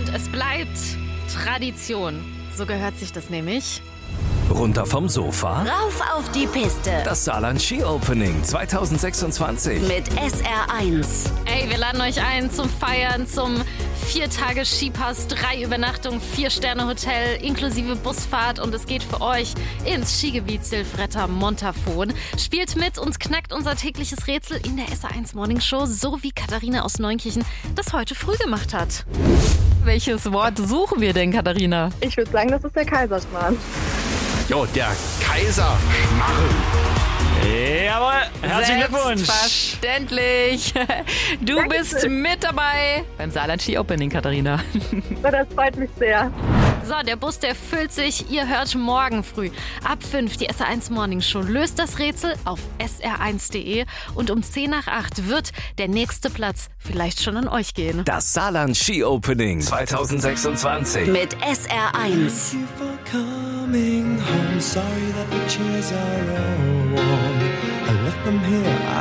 Und es bleibt Tradition. So gehört sich das nämlich. Runter vom Sofa. Rauf auf die Piste. Das Saarland Ski Opening 2026. Mit SR1. Ey, wir laden euch ein zum Feiern, zum 4-Tage-Skipass, 3 Übernachtungen, 4-Sterne-Hotel, inklusive Busfahrt. Und es geht für euch ins Skigebiet Silfretter-Montafon. Spielt mit und knackt unser tägliches Rätsel in der SR1 Morning Show, so wie Katharina aus Neunkirchen das heute früh gemacht hat. Welches Wort suchen wir denn, Katharina? Ich würde sagen, das ist der Kaiserschmarrn. Jo, der Kaiserschmarrn. Jawohl, herzlichen Glückwunsch. Selbstverständlich. Du bist mit dabei beim Saarland Ski Opening, Katharina. Das freut mich sehr. So, der Bus, der füllt sich. Ihr hört morgen früh ab 5 die SR1 Morning Show. Löst das Rätsel auf sr1.de und um 10 nach 8 wird der nächste Platz vielleicht schon an euch gehen. Das Saarland Ski Opening 2026. Mit SR1. Coming home, sorry that the chairs are all warm. I left them here.